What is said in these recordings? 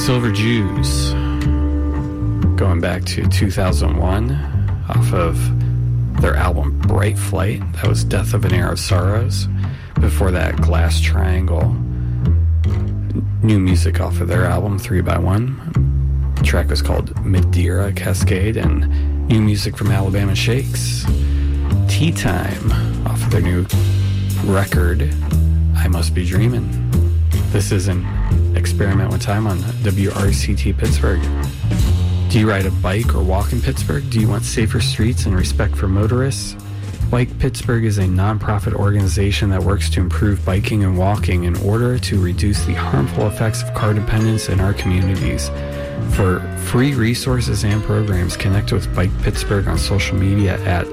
Silver Jews, going back to 2001, off of their album Bright Flight. That was Death of an Era of Sorrows. Before that, Glass Triangle. New music off of their album 3x1. The track was called Madeira Cascade, and new music from Alabama Shakes. Tea Time off of their new record, I Must Be Dreamin'. This is an experiment with time on WRCT Pittsburgh. Do you ride a bike or walk in Pittsburgh? Do you want safer streets and respect for motorists? Bike Pittsburgh is a nonprofit organization that works to improve biking and walking in order to reduce the harmful effects of car dependence in our communities. For free resources and programs, connect with Bike Pittsburgh on social media at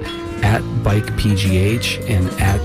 BikePGH and at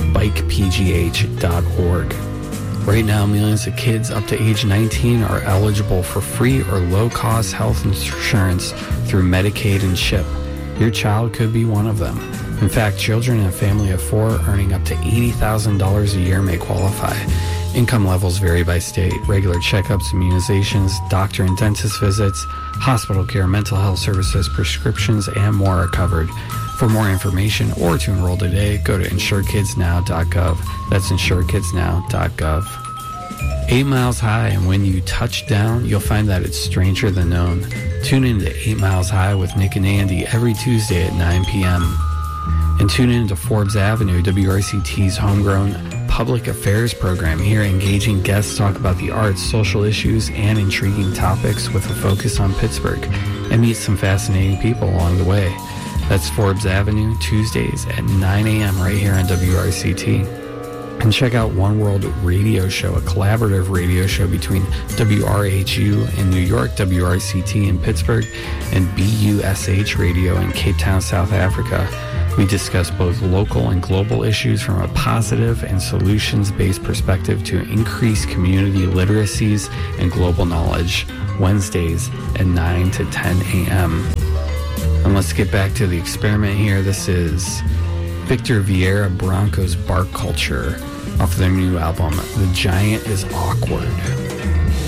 BikePGH.org. Right now, millions of kids up to age 19 are eligible for free or low-cost health insurance through Medicaid and CHIP. Your child could be one of them. In fact, children in a family of 4 earning up to $80,000 a year may qualify. Income levels vary by state. Regular checkups, immunizations, doctor and dentist visits, hospital care, mental health services, prescriptions, and more are covered. For more information or to enroll today, go to insurekidsnow.gov. That's insurekidsnow.gov. 8 Miles High, and when you touch down, you'll find that it's stranger than known. Tune in to 8 Miles High with Nick and Andy every Tuesday at 9 p.m. And tune in to Forbes Avenue, WRCT's homegrown public affairs program. Here, engaging guests talk about the arts, social issues, and intriguing topics with a focus on Pittsburgh, and meet some fascinating people along the way. That's Forbes Avenue, Tuesdays at 9 a.m. right here on WRCT. And check out One World Radio Show, a collaborative radio show between WRHU in New York, WRCT in Pittsburgh, and BUSH Radio in Cape Town, South Africa. We discuss both local and global issues from a positive and solutions-based perspective to increase community literacies and global knowledge. Wednesdays at 9 to 10 a.m. And let's get back to the experiment here. This is Victor Vieira Branco's Bark Culture off their new album, The Giant is Awkward.